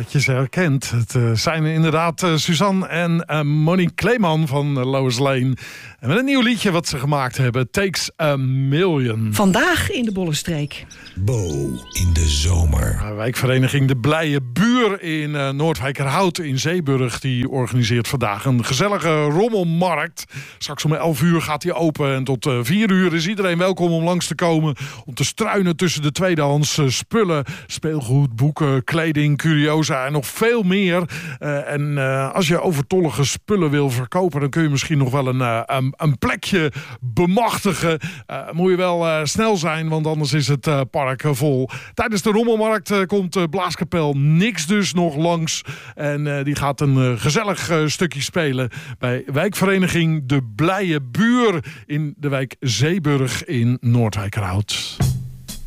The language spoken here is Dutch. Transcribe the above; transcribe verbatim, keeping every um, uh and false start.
dat je ze herkent. Het uh, zijn inderdaad uh, Suzanne en uh, Monique Kleeman van uh, Lois Lane. En met een nieuw liedje wat ze gemaakt hebben. Takes a Million. Vandaag in de Bollenstreek. Bo in de zomer. Uh, wijkvereniging De Blije Buur in uh, Noordwijkerhout in Zeeburg. Die organiseert vandaag een gezellige rommelmarkt. Straks om elf uur gaat die open. En tot uh, vier uur is iedereen welkom om langs te komen. Om te struinen tussen de tweedehands uh, spullen. Speelgoed, boeken, kleding, curiosa en nog veel meer. Uh, en uh, als je overtollige spullen wil verkopen, dan kun je misschien nog wel een, uh, een, een plekje bemachtigen. Uh, moet je wel uh, snel zijn, want anders is het uh, park uh, vol. Tijdens de rommelmarkt uh, komt uh, Blaaskapel Niks dus nog langs. En uh, die gaat een uh, gezellig uh, stukje spelen bij wijkvereniging De Blije Buur in de wijk Zeeburg in Noordwijkerhout.